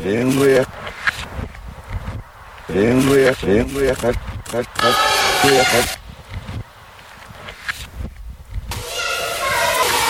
เลี้ยงเรียกเลี้ยงเรียกครับ